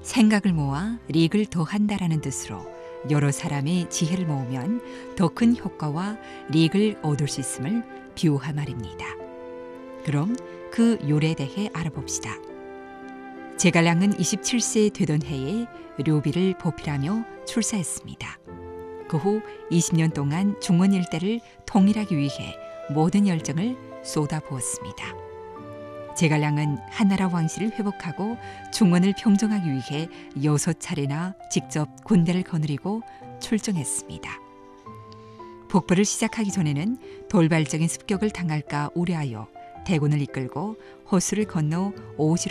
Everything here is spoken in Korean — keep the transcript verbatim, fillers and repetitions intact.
생각을 모아 릭을 더한다라는 뜻으로 여러 사람의 지혜를 모으면 더 큰 효과와 릭을 얻을 수 있음을 비유한 말입니다. 그럼 그 요래에 대해 알아봅시다. 제갈량은 이십칠 세 되던 해에 료비를 보필하며 출사했습니다. 그 후 이십 년 동안 중원 일대를 통일하기 위해 모든 열정을 쏟아부었습니다. 제갈량은 한나라 왕실을 회복하고 중원을 평정하기 위해 여섯 차례나 직접 군대를 거느리고 출정했습니다. 북부를 시작하기 전에는 돌발적인 습격을 당할까 우려하여 대군을 이끌고 호수를 건너 오지로